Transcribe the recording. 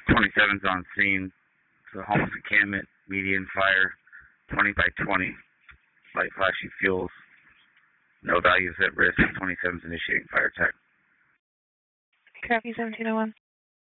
27's on scene. So homeless encampment, median fire, 20 by 20. Light flashing fuels. No values at risk. 27's initiating fire attack. Copy 1701.